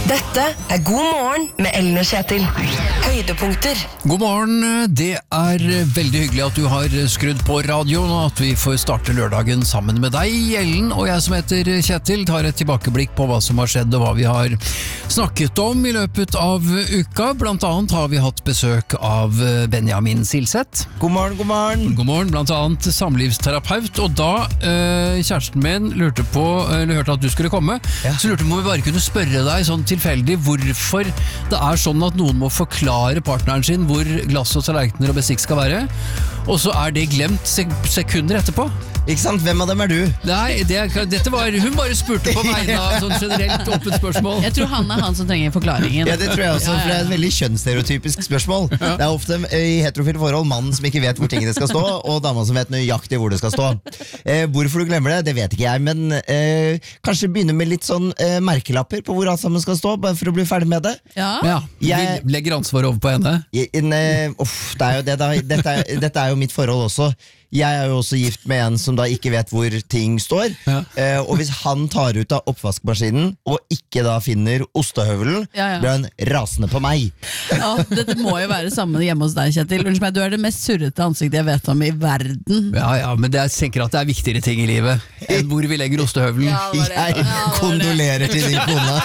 Dette God morgen med Ellen og Kjetil. Høydepunkter. God morgen, det veldig hyggelig at du har skrudd på radioen, og at vi får starte lørdagen sammen med deg, Ellen, og jeg som heter Kjetil, tar et tilbakeblikk på hva som har skjedd og hva vi har snakket om i løpet av uka. Blant annet har vi hatt besøk av Benjamin Silseth. God morgen, god morgen. God morgen, blant annet samlivsterapeut, og da kjæresten min hørte at du skulle komme, så lurte på om vi bare kunne spørre deg sånn tilfeldig hvorfor det sånn at noen må forklare partneren sin hvor glass og tallerkener og bestikk skal være, og så det glemt sekunder etterpå. Ikke sant? Hvem av dem du? Nei, hun bare spurte på vegne av sånn generelt åpent spørsmål. Jeg tror han som trenger forklaringen. Ja, det tror jeg også, for det et veldig kjønnsstereotypisk spørsmål. Det ofte i heterofile forhold mannen som ikke vet hvor tingene skal stå, og dama som vet nøyaktig hvor det skal stå. Hvorfor du glemmer det vet ikke jeg, men kanskje begynne med litt sånn merkelapper på hvor alt sammen skal stå, bare for å bli ferdig med det. Ja, vi legger ansvar over på henne. Det jo det da. Dette jo mitt forhold også. Jeg jo også gift med en som da ikke vet hvor ting står, og hvis han tar ut av oppvaskmaskinen og ikke da finner ostehøvelen, blir han rasende på meg. Ja, dette må jo være samme hjemme hos deg, Kjetil. Unnskyld meg, du det mest surrete ansiktet jeg vet om i verden. Ja, men jeg tenker at det viktigere ting i livet enn hvor vi legger ostehøvelen. Jeg kondolerer til din kone.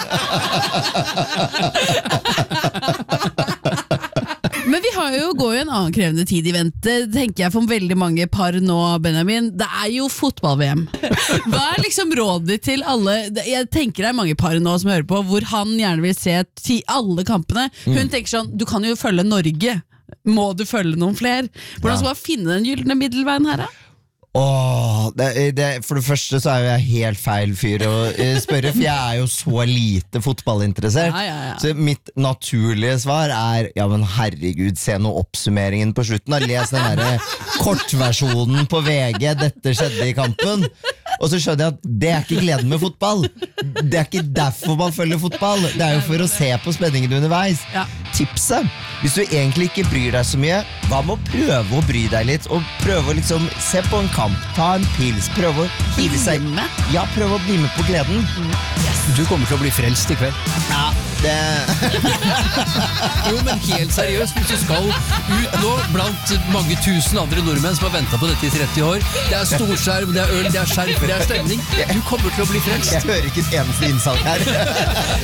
Men vi går jo en annen krevende tid i vente, tenker jeg for veldig mange par nå, Benjamin. Det jo fotball-VM. Hva liksom rådet ditt til alle? Jeg tenker det mange par nå som hører på, hvor han gjerne vil se alle kampene. Hun tenker sånn, du kan jo følge Norge. Må du følge noen flere? Hvordan skal man finne den gyllene middelveien her da? For det første så jo jeg helt feil fyr å spørre, for jeg jo så lite fotballinteressert. Så mitt naturlige svar ja, men herregud, se nå oppsummeringen på slutten. Les den der kortversjonen på VG, dette skjedde i kampen. Og så skjønner jeg at det ikke gleden med fotball. Det ikke derfor man følger fotball. Det jo for å se på spenningen underveis. Tipset, hvis du egentlig ikke bryr deg så mye, hva med å prøve å bry deg litt, og prøve å liksom se på en kamp, ta en pils, prøve å hive seg. Ja, prøve å bli med på gleden. Du kommer til å bli frelst i kveld. Ja, det Jo, men helt seriøst, hvis du skal ut nå blant mange tusen andre nordmenn som har ventet på dette i 30 år, det storskjerm, det øl, det skjerf, det stemning, du kommer til å bli frelst. Jeg hører ikke et eneste innsalg her.